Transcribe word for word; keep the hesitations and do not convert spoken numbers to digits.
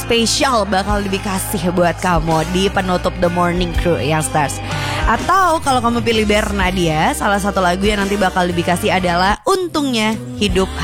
spesial bakal lebih kasih buat kamu di penutup The Morning Crew yang Stars. Atau kalau kamu pilih Bernadia, salah satu lagu yang nanti bakal lebih kasih adalah Untungnya Hidup